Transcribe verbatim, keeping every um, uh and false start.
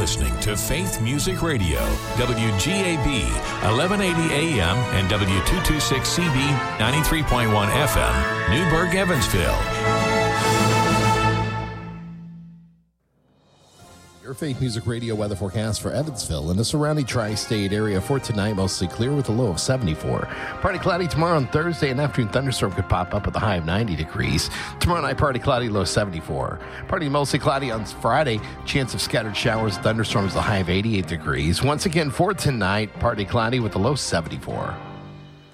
listening to Faith Music Radio, W G A B, eleven eighty A M and W two twenty-six C B, ninety-three point one F M, Newburgh, Evansville. Your Faith Music Radio weather forecast for Evansville and the surrounding tri-state area for tonight, mostly clear with a low of seventy-four. Partly cloudy tomorrow on Thursday. An afternoon thunderstorm could pop up with a high of ninety degrees. Tomorrow night, partly cloudy, low seventy-four. Partly mostly cloudy on Friday. Chance of scattered showers, thunderstorms, the high of eighty-eight degrees. Once again for tonight, partly cloudy with a low seventy-four.